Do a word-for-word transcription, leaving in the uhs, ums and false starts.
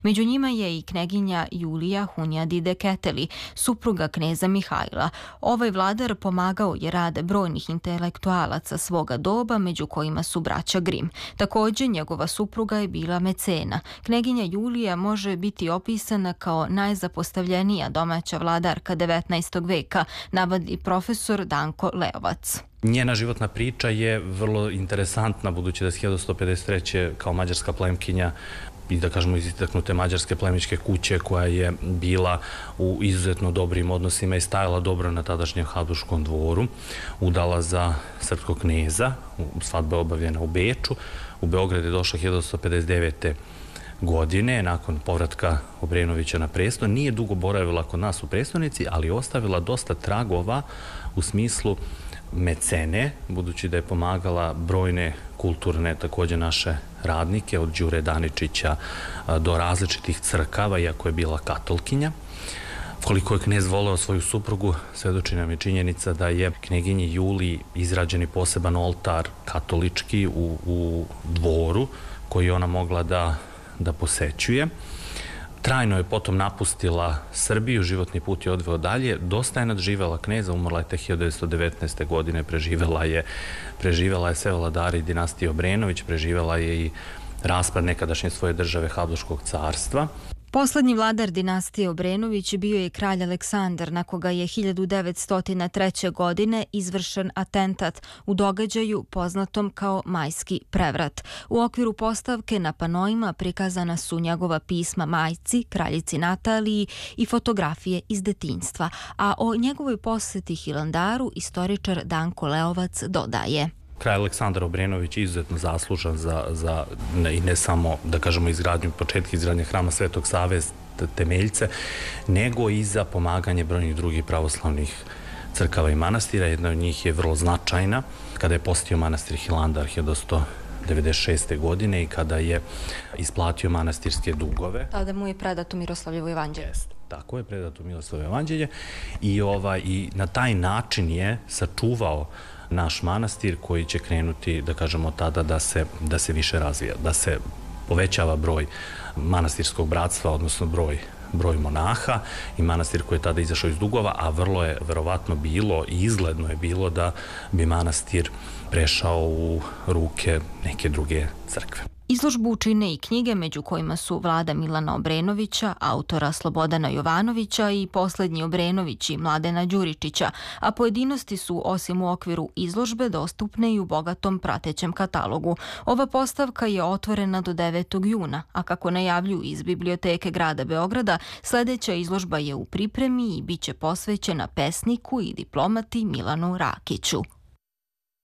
Među njima je i kneginja Julija Hunjadide Keteli, supruga kneza Mihajla. Ovaj vladar pomagao je rad brojnih intelektualaca svoga doba, među kojima su braća Grim. Također, njegova supruga je bila mecena. Kneginja Julija može biti opisana kao najzapostavljenija domaća vladarka devetnaestog veka, navodi profesor Danko Leovac. Njena životna priča je vrlo interesantna, budući da je hiljadu sto pedeset treće kao mađarska plemkinja i da kažemo iz istaknute mađarske plemičke kuće koja je bila u izuzetno dobrim odnosima i stajala dobro na tadašnjem Habsburškom dvoru, udala za srpskog kneza, svadba je obavljena u Beču, u Beograd je došla hiljadu sto pedeset devete godine, nakon povratka Obrenovića na presto, nije dugo boravila kod nas u prestonici, ali ostavila dosta tragova u smislu mecene, budući da je pomagala brojne kulturne, također naše radnike, od Đure Daničića do različitih crkava, iako je bila katolkinja. Koliko je knez voleo svoju suprugu, svedoči nam je činjenica da je kneginji Juliji izrađen poseban oltar katolički u, u dvoru, koji je ona mogla da, da posećuje. Trajno je potom napustila Srbiju, životni put je odveo dalje, dosta je nadživela kneza, umrla je te hiljadu devetsto devetnaeste. godine, preživela je, preživela je sve vladari dinastije Obrenović, preživela je i raspad nekadašnje svoje države Habsburškog carstva. Poslednji vladar dinastije Obrenović bio je kralj Aleksandar, na koga je hiljadu devetsto treće. godine izvršen atentat u događaju poznatom kao Majski prevrat. U okviru postavke na panoima prikazana su njegova pisma majci, kraljici Nataliji i fotografije iz detinjstva, a o njegovoj poseti Hilandaru istoričar Danko Leovac dodaje. Kralj Aleksandar Obrenović je izuzetno zaslužan za, za ne, i ne samo, da kažemo, izgradnju, početka izgradnje hrama Svetog Save temeljce, nego i za pomaganje brojnih drugih pravoslavnih crkava i manastira. Jedna od njih je vrlo značajna, kada je posjetio manastir Hilandar hiljadu sto devedeset šeste. godine i kada je isplatio manastirske dugove. Tada mu je predato Miroslavljevo evanđelje. Tako je, predato Miroslavljevo evanđelje i, ovaj, i na taj način je sačuvao naš manastir, koji će krenuti, da kažemo, tada da se, da se više razvija, da se povećava broj manastirskog bratstva, odnosno broj, broj monaha i manastir koji je tada izašao iz dugova, a vrlo je verovatno bilo i izgledno je bilo da bi manastir prešao u ruke neke druge crkve. Izložbu čine i knjige, među kojima su Vlada Milana Obrenovića, autora Slobodana Jovanovića i Poslednji Obrenovići Mladena Đuričića, a pojedinosti su, osim u okviru izložbe, dostupne i u bogatom pratećem katalogu. Ova postavka je otvorena do devetog juna, a kako najavljuju iz Biblioteke grada Beograda, sledeća izložba je u pripremi i bit će posvećena pesniku i diplomati Milanu Rakiću.